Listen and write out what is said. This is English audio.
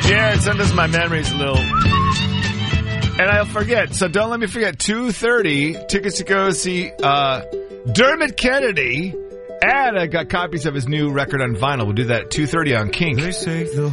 Jared, send us my memories a little. And I'll forget. So don't let me forget. 2:30 tickets to go see Dermot Kennedy. And I got copies of his new record on vinyl. We'll do that at 2:30 on Kink.